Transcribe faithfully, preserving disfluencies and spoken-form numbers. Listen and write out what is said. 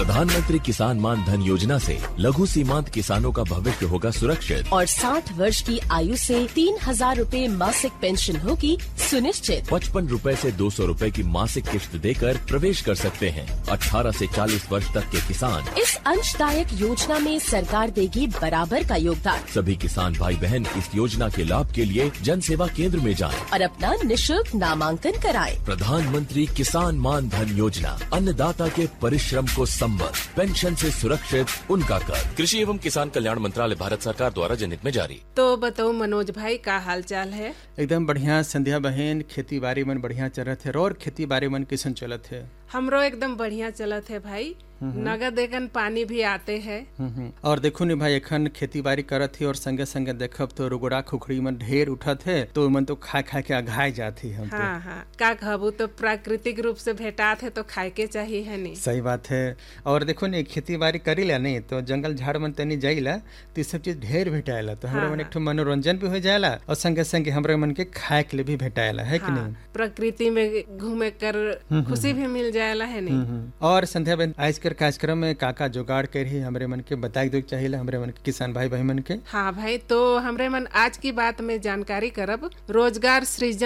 प्रधानमंत्री किसान मान धन योजना से लघु सीमांत किसानों का भविष्य होगा सुरक्षित और साठ वर्ष की आयु से तीन हजार रूपए मासिक पेंशन होगी सुनिश्चित। पचपन रूपए से दो सौ रूपए की मासिक किश्त देकर प्रवेश कर सकते हैं। अठारह से चालीस वर्ष तक के किसान इस अंशदायक योजना में सरकार देगी बराबर का योगदान। सभी किसान भाई बहन इस योजना के लाभ के लिए जन सेवा केंद्र में जाएं और अपना निशुल्क नामांकन कराएं। प्रधानमंत्री किसान मान धन योजना, अन्नदाता के परिश्रम को संबल, पेंशन से सुरक्षित उनका कर। कृषि एवं किसान कल्याण मंत्रालय, भारत सरकार द्वारा जनहित में जारी। तो बताओ मनोज भाई, का हाल चाल है? एकदम बढ़िया संध्या बहन, खेती बाड़ी मन बढ़िया चलत है। और खेती बाड़ी मन किसन चलत है? हमरो एकदम बढ़िया चलत है भाई। नगद एकन पानी भी आते हैं। और देखो नी भाई, एखन खेती बाड़ी करत ही और संगे संगे देखब तो रुगड़ा खुखड़ी मन ढेर उठत है, तो मन तो खा खा के अघाय जाती हम। हाँ हाँ, का कहबू तो प्राकृतिक रूप से भेटात है तो खाए के चाहिए है नहीं। सही बात है। और देखो नी, खेती बाड़ी करीला नहीं तो जंगल झाड़ मन तनी जाइला तो ये सब चीज ढेर भेटाएला, तो हमरा मन एक ठो मनोरंजन भी हो जाएला और संगे संगे हमरा मन के खाए के लिए भी भेटाएला, है कि नहीं? प्रकृति में घूमे कर खुशी भी मिल जाएला, है नहीं? और संध्या बहन, आज कर कार्यक्रम में काका जुगाड़ कर ही हमरे मन के बताए दो चाहिए हमरे मन के किसान भाई भाई मन के। हाँ भाई, तो हमरे मन आज की बात में जानकारी करब रोजगार सृजन